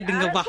இருங்கப்பா.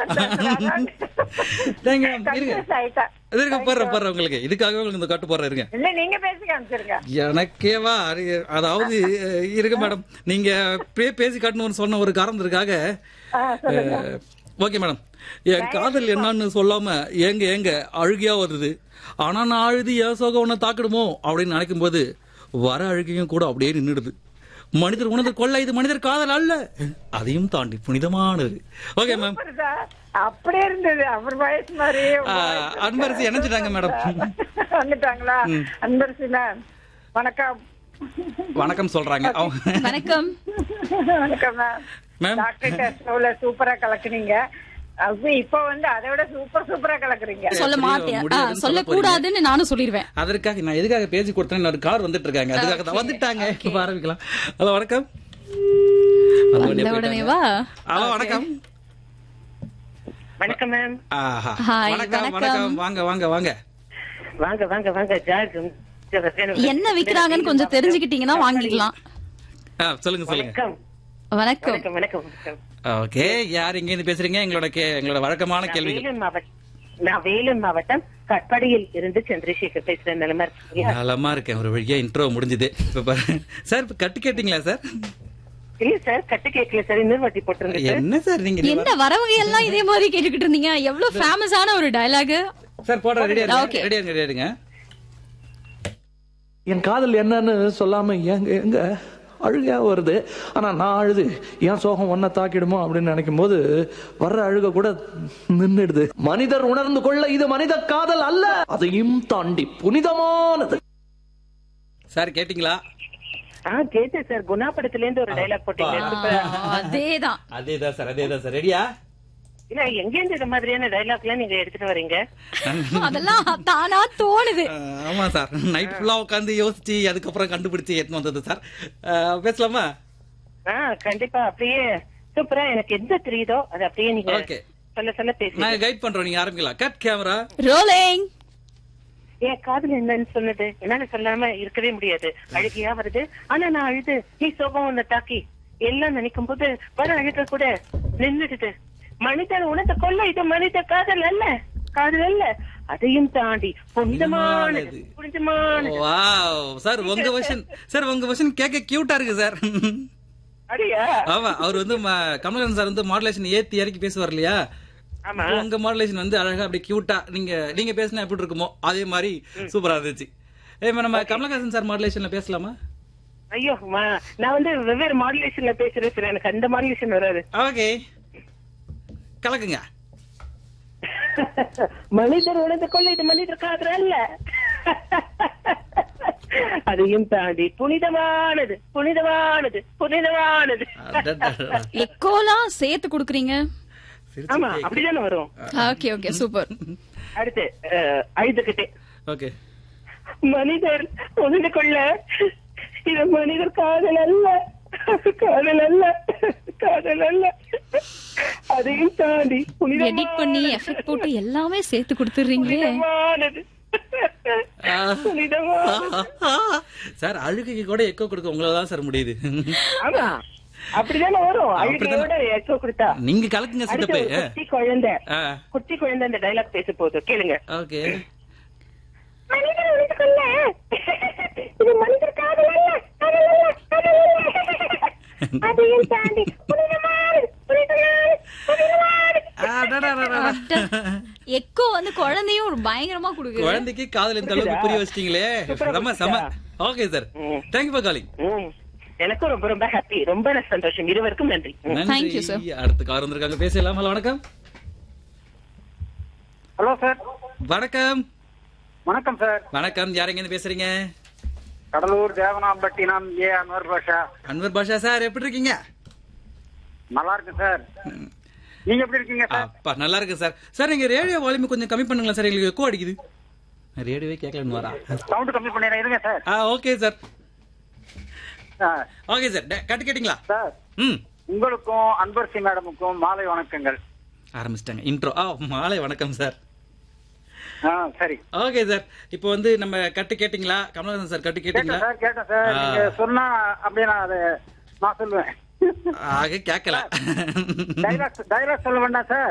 நீங்க இருங்க. இருங்க போடுறேன் உங்களுக்கு. இதுக்காகவே உங்களுக்கு இந்த கட்டு போடுறேன் இருங்க. இல்ல நீங்க பேசி காமிச்சிருங்க. எனக்கேவா அதாவது இருங்க மேடம், நீங்க பேசி காட்டணும்னு சொன்ன ஒரு காரணத்திற்காக ஓகே மேடம். என் காதல் என்னன்னு சொல்லாம ஏங்க அழுகையா வருது. ஆனா நான் அழுது ஏன் சோகம் ஒன்ன தாக்கிடுமோ அப்படின்னு நினைக்கும் போது வர அழுகையும் கூட அப்படியே நின்றுடுது. மனிதர் உணர்ந்து கொள்ள இது மனிதர் காதல் அல்ல, அதையும் தாண்டி புனிதமானது. Okay ma'am. அப்படியே இருந்தது அவர் வயசு மாதிரி. அன்பரசி இணைஞ்சிட்டாங்க மேடம். வந்துட்டாங்களா அன்பரசி மேம்? வணக்கம். வணக்கம் சொல்றாங்க. வணக்கம். வணக்கம் மேம். டாக்டர் டெஸ்ட்ல சூப்பரா கலக்குனீங்க. இப்ப வந்து அதை விட சூப்பரா கலக்குறீங்க. சொல்ல மாட்டேன், சொல்ல கூடாதுன்னு நானும் சொல்லிடுவேன். அதற்காக நான் எதுக்காக பேசி கொடுத்தேன், ஒரு கார் வந்துட்டு இருக்காங்க, அதுக்காக தான் வந்துட்டாங்க. ஆரம்பிக்கலாம். ஹலோ வணக்கம். உடனேவா? ஹலோ வணக்கம். வணக்கம் மேம். வணக்கம் வணக்கம். வாங்க வாங்க வாங்க வாங்க வாங்க வாங்க. ஜார்ஜ் என்ன விக்கிறாங்கன்னு கொஞ்சம் தெரிஞ்சுக்கிட்டீங்கன்னா வாங்கிக்கலாம். சொல்லுங்க சொல்லுங்க. வணக்கம் வணக்கம் வணக்கம் வணக்கம். ஓகே, யார் எங்க இருந்து பேசுறீங்க? எங்களோட வழக்கமான கேள்வி. நான் வேலூர் மாவட்டம் கட்பாடியில் இருந்து சந்திரசேகர் பேசுறேன். நலமா இருக்கீங்களா? நலமா இருக்கேன். ஒரு வழியா இன்ட்ரோ முடிஞ்சது. சார் கட்டு கேட்டீங்களா சார்? இல்ல சார், கட்டு கேட்கல சார், இன்னொரு வாட்டி போட்டுருங்க. என்ன சார் நீங்க என்ன வரவங்க எல்லாம் இதே மாதிரி கேட்டுக்கிட்டு இருந்தீங்க? எவ்வளவு ஃபேமஸான ஒரு டயலாக் சார். போடுற ரெடியா? என் காதல் என்னன்னு சொல்லாம எங்க அழுகையா வருது. ஆனா நான் அழுது ஏன் சோகம் ஒன்ன தாக்கிடுமோ அப்படின்னு நினைக்கும் போது வர்ற அழுக கூட நின்றுடுது. மனிதர் உணர்ந்து கொள்ள இது மனித காதல் அல்ல, அதையும் தாண்டி புனிதமானது. சார் கேட்டீங்களா? கேட்டேன் சார். குணா படத்துல இருந்து ஒரு டைலாக் போட்டீங்க. அதேதான் சார். ரெடியா? இல்ல, எங்க இருந்து இந்த மாதிரியான டைலாக் எல்லாம் நீங்க எடுத்துட்டு வரீங்க? அதெல்லாம் தானா தோணுது. ஆமா சார், நைட் ஃபுல்லா உட்காந்து யோசிச்சு அதுக்கப்புறம் கண்டுபிடிச்சு எடுத்து வந்தது சார். பேசலாமா? கண்டிப்பா. அப்படியே சூப்பரா எனக்கு எந்த தெரியுதோ அது அப்படியே நீங்க சொல்ல பேசி நாங்க கைட் பண்றோம். நீங்க ஆரம்பிக்கலாம். Cut camera rolling. என் காதல் என்னன்னு சொன்னது என்னால சொல்லாம இருக்கவே முடியாது. அழுகையா வருது. ஆனா நான் அழுது நீ சோகம் ஒண்ணு தாக்கி எல்லாம் நினைக்கும் போது வர அழுக கூட நின்னுடுது. மனிதன் உணர்ந்து கொள்ள இது மனித காதல் அல்ல, காதல் அல்ல, அதையும் தாண்டி புனிதமானது. சார் உங்க வெர்ஷன் கேட்க கியூட்டா இருக்கு சார். ஆமா, அவர் வந்து கமலஹாசன் சார் வந்து மாடுலேஷன் ஏத்தி இறக்கி பேசுவார் இல்லையா? உங்க மாடுலேஷன் வந்து அழகா அப்படி கியூட்டா நீங்க பேசினா எப்படி இருக்குமோ அதே மாதிரி சூப்பரா இருந்துச்சு. நம்ம கமலஹாசன் சார் மாடுலேஷன்ல பேசலாமா? ஐயோ, நான் வந்து வெவ்வேறு மாடுலேஷன்ல பேசுறேன் சார், எனக்கு அந்த மாடுலேஷன் வராது. ஓகே, கலக்குங்க. மனிதர் உணர்ந்து கொள்ள இது மனிதர் காதல் அல்ல, அதையும் தாண்டி புனிதமானது புனிதமானது புனிதமானது. எக்கோலாம் சேர்த்து குடுக்குறீங்க. ஆமா, அப்படிதானே வரும். Okay okay, super. அடுத்து அழுதுகிட்டே. ஓகே. மனிதர் உணர்ந்து கொள்ள இது மனிதர் காதல் அல்ல, காதல் அல்ல, காதல் அல்ல, அதையும் தாண்டி எடிட் பண்ணி எஃபெக்ட் போட்டு எல்லாமே சேர்த்து கொடுத்துறீங்களே. சார் அழுகைக்கு கூட எக்கோ கொடுக்க உங்களால சார் முடியுது. ஆமா, அப்படிதானே வரும். அழுகையோட எக்கோ கொடுத்தா நீங்க கலக்குங்க சித்தப்பே. குட்டி குழந்தை அந்த டைலாக் பேச போகுது, கேளுங்க. ஓகே. மனிதர் உணர்ந்து கொள்ள இது மனிதர் காதல் அல்ல, காதல் அல்ல, காதல் அல்ல, அதையும் தாண்டி புனிதமானது புனிதமானது புனிதமானது. எக்கோ வந்து குழந்தையும் பயங்கரமா கொடுக்குது. குழந்தைக்கு காதல் இந்த அளவுக்கு புரிய வச்சிட்டீங்களே, செம. Okay sir, thank you for calling. எனக்கும் ரொம்ப ரொம்ப ஹாப்பி, ரொம்ப சந்தோஷம். இருவருக்கும் நன்றி. Thank you sir. அடுத்த கார் வந்திருக்காங்க, பேசலாம். ஹலோ வணக்கம். Hello sir. வணக்கம். வணக்கம் சார். வணக்கம், யார் எங்க இருந்து பேசுறீங்க? கடலூர் தேவனாம்பட்டினம் ஏ அன்வர் பாஷா. அன்வர் பாஷா சார், எப்படி இருக்கீங்க? நல்லா இருக்கு சார். நீங்க எப்படி இருக்கீங்க சார்? அப்பா நல்லா இருக்கு சார். சார் நீங்க ரேடியோ வால்யூம் கொஞ்சம் கம்மி பண்ணுங்களா சார், எங்களுக்கு எக்கோ அடிக்குது. ரேடியோவே கேட்கலன்னு வரா. சவுண்ட் கம்மி பண்ணிடுறேன், இருங்க sir. Okay sir. Okay sir, கட்டு கேட்டீங்களா சார்? உங்களுக்கும் அன்பரசி மேடமுக்கும் மாலை வணக்கங்கள். ஆரம்பிச்சிட்டாங்க இன்ட்ரோ. மாலை வணக்கம் சார். சரி, ஓகே சார். இப்போ வந்து நம்ம கட்டு கேட்டீங்களா? கமலஹாசன் சார் கட்டு கேட்டீங்களா? கேட்டேன் சார். நீங்க சொன்னா அப்படியே நான் சொல்லுவேன். ஆக கேட்கல. டைலாக் சொல்ல வேண்டாம் சார்.